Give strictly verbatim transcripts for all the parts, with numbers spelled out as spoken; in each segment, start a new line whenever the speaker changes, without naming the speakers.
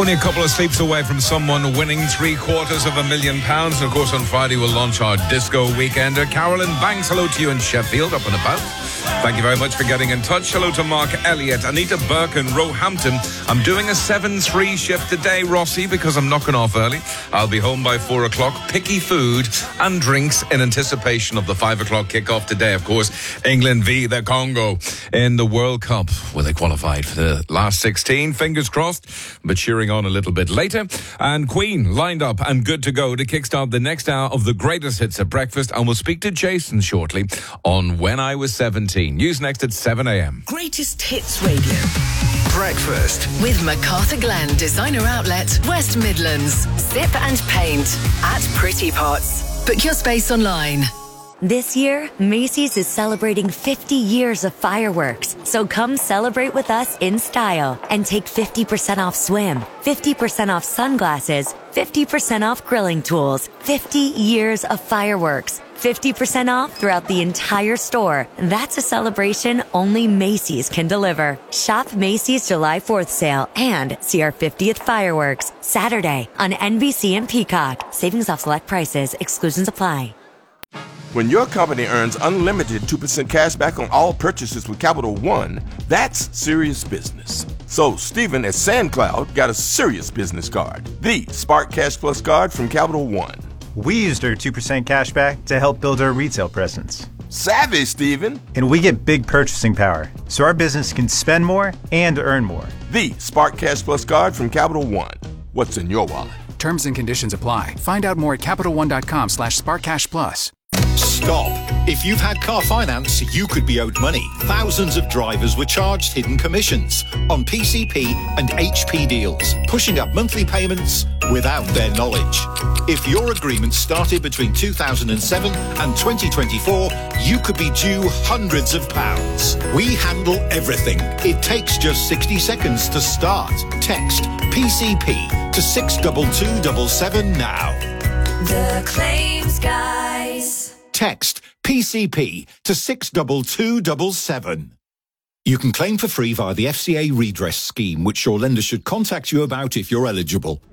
Only a couple of sleeps away from someone winning three quarters of a million pounds. And of course, on Friday, we'll launch our disco weekender. Carolyn Banks, hello to you in Sheffield, up and about. Thank you very much for getting in touch. Hello to Mark Elliott, Anita Burke in Roehampton. I'm doing a seven three shift today, Rossi, because I'm knocking off early. I'll be home by four o'clock. Picky food and drinks in anticipation of the five o'clock kickoff today. Of course, England v the Congo in the World Cup. Well, they qualified for the last sixteen. Fingers crossed, but cheering on a little bit later. And Queen lined up and good to go to kickstart the next hour of the greatest hits at breakfast. And we'll speak to Jason shortly on When I Was seventeen. News next at seven a.m.
Greatest Hits Radio.
Breakfast
With MacArthur Glen Designer Outlet, West Midlands. Sip and paint at Pretty Pots. Book your space online.
This year, Macy's is celebrating fifty years of fireworks. So come celebrate with us in style and take fifty percent off swim, fifty percent off sunglasses, fifty percent off grilling tools, fifty years of fireworks, fifty percent off throughout the entire store. That's a celebration only Macy's can deliver. Shop Macy's July fourth sale and see our fiftieth fireworks Saturday on N B C and Peacock. Savings off select prices. Exclusions apply.
When your company earns unlimited two percent cash back on all purchases with Capital One, that's serious business. So Stephen at SandCloud got a serious business card, the Spark Cash Plus card from Capital One.
We used our two percent cash back to help build our retail presence.
Savvy, Stephen.
And we get big purchasing power, so our business can spend more and earn more.
The Spark Cash Plus card from Capital One. What's in your wallet?
Terms and conditions apply. Find out more at CapitalOne.com slash SparkCashPlus.
Stop. If you've had car finance, you could be owed money. Thousands of drivers were charged hidden commissions on P C P and H P deals, pushing up monthly payments without their knowledge. If your agreement started between two thousand seven and twenty twenty-four, you could be due hundreds of pounds. We handle everything. It takes just sixty seconds to start. Text P C P to six two two seven seven now.
The Claims Guys.
Text P C P to six two two seven seven. You can claim for free via the F C A redress scheme, which your lender should contact you about if you're eligible.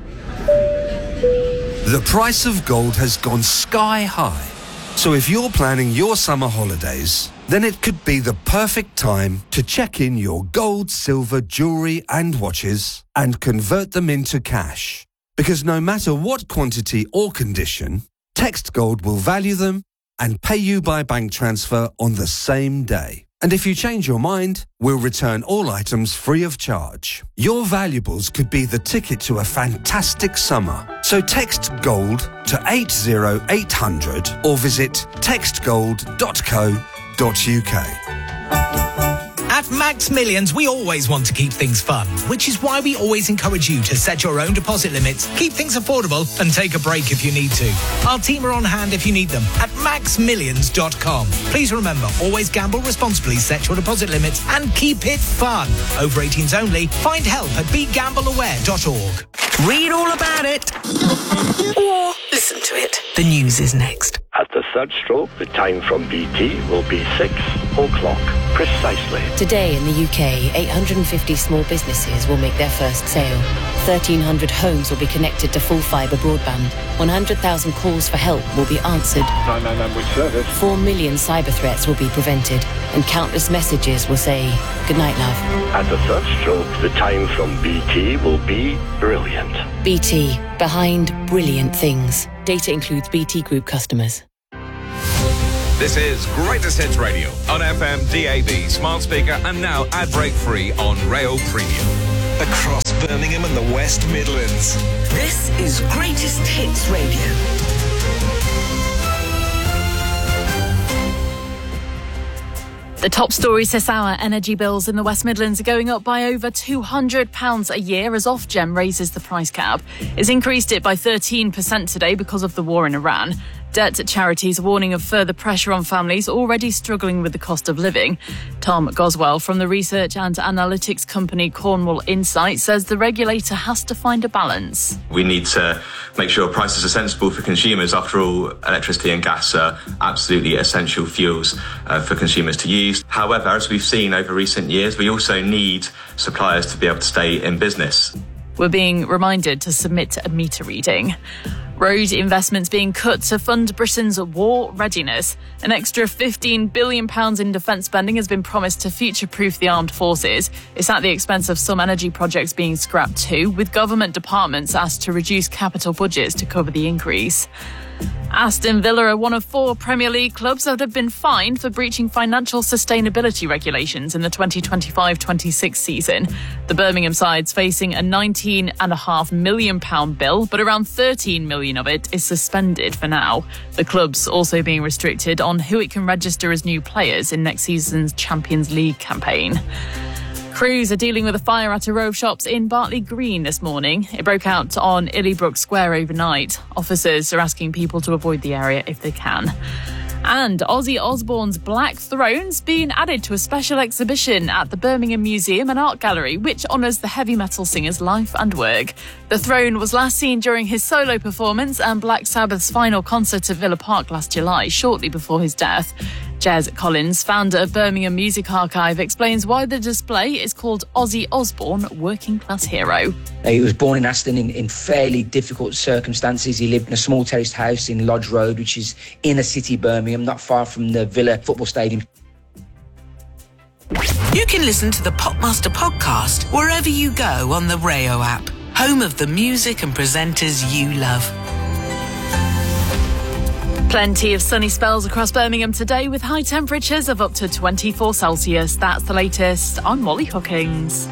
The price of gold has gone sky high. So if you're planning your summer holidays, then it could be the perfect time to check in your gold, silver, jewellery and watches and convert them into cash. Because no matter what quantity or condition, Text Gold will value them and pay you by bank transfer on the same day. And if you change your mind, we'll return all items free of charge. Your valuables could be the ticket to a fantastic summer. So text GOLD to eight zero eight hundred or visit text gold dot co dot uk.
At Max Millions, we always want to keep things fun, which is why we always encourage you to set your own deposit limits, keep things affordable, and take a break if you need to. Our team are on hand if you need them at max millions dot com. Please remember, always gamble responsibly, set your deposit limits, and keep it fun. Over eighteens only. Find help at be gamble aware dot org.
Read all about it. Or listen to it. The news is next.
At the third stroke, the time from B T will be six o'clock precisely.
Today in the U K, eight hundred fifty small businesses will make their first sale. thirteen hundred homes will be connected to full fibre broadband. one hundred thousand calls for help will be answered.
nine nine nine with service.
four million cyber threats will be prevented. And countless messages will say, "Good night, love."
At the third stroke, the time from B T will be brilliant.
B T, behind brilliant things. Data includes B T Group customers.
This is Greatest Hits Radio on F M, D A B, smart speaker, and now ad break free on Rail Premium.
Across Birmingham and the West Midlands.
This is Greatest Hits Radio.
The top story this hour, energy bills in the West Midlands are going up by over two hundred pounds a year as Ofgem raises the price cap. It's increased it by thirteen percent today because of the war in Iran. Debt charities are warning of further pressure on families already struggling with the cost of living. Tom Goswell from the research and analytics company Cornwall Insight says the regulator has to find a balance.
We need to make sure prices are sensible for consumers. After all, electricity and gas are absolutely essential fuels uh, for consumers to use. However, as we've seen over recent years, we also need suppliers to be able to stay in business.
were being reminded to submit a meter reading. Road investments being cut to fund Britain's war readiness. An extra fifteen billion pounds in defence spending has been promised to future-proof the armed forces. It's at the expense of some energy projects being scrapped too, with government departments asked to reduce capital budgets to cover the increase. Aston Villa are one of four Premier League clubs that have been fined for breaching financial sustainability regulations in the twenty twenty-five twenty-six season. The Birmingham side's facing a nineteen point five million pounds bill, but around thirteen million of it is suspended for now. The club's also being restricted on who it can register as new players in next season's Champions League campaign. Crews are dealing with a fire at a row of shops in Bartley Green this morning. It broke out on Illybrook Square overnight. Officers are asking people to avoid the area if they can. And Ozzy Osbourne's Black Throne's been added to a special exhibition at the Birmingham Museum and Art Gallery, which honours the heavy metal singer's life and work. The Throne was last seen during his solo performance and Black Sabbath's final concert at Villa Park last July, shortly before his death. Jez Collins, founder of Birmingham Music Archive, explains why the display is called Ozzy Osbourne Working Class Hero.
He was born in Aston in, in fairly difficult circumstances. He lived in a small terraced house in Lodge Road, which is inner city Birmingham, not far from the Villa football stadium.
You can listen to the Popmaster podcast wherever you go on the Rayo app, home of the music and presenters you love.
Plenty of sunny spells across Birmingham today with high temperatures of up to twenty-four Celsius. That's the latest. I'm Molly Hookings.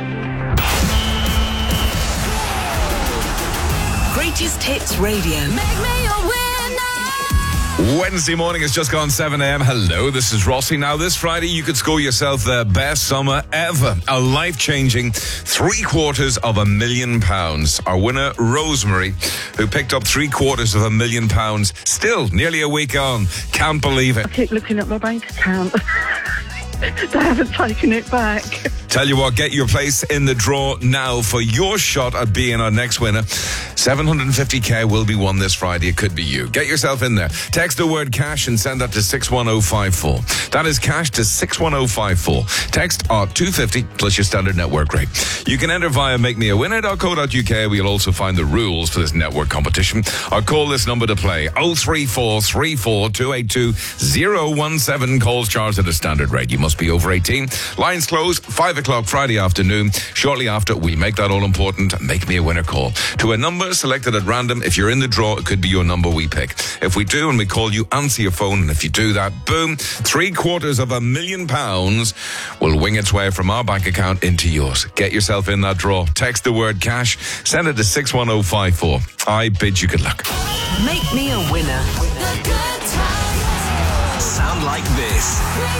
Greatest Hits Radio.
Make me a winner.
Wednesday morning has just gone seven a.m. Hello, this is Rossi. Now, this Friday, you could score yourself the best summer ever. A life-changing three quarters of a million pounds. Our winner, Rosemary, who picked up three quarters of a million pounds. Still, nearly a week on. Can't believe it.
I keep looking at my bank account. They haven't taken it back.
Tell you what, get your place in the draw now for your shot at being our next winner. seven hundred fifty k will be won this Friday. It could be you. Get yourself in there. Text the word cash and send that to six one oh five four. That is cash to six one oh five four. Text R two fifty plus your standard network rate. You can enter via make me a winner dot co dot uk. We'll also find the rules for this network competition. Or call this number to play oh three four three four two eight two oh one seven. Calls charged at a standard rate. You must be over eighteen. Lines closed five o'clock Friday afternoon. Shortly after, we make that all important make me a winner call to a number selected at random. If you're in the draw, it could be your number we pick. If we do and we call you, answer your phone, and if you do that, boom, three quarters of a million pounds will wing its way from our bank account into yours. Get yourself in that draw. Text the word cash. Send it to six one oh five four. I bid you good luck.
Make me a winner.
The good times.
Sound like this.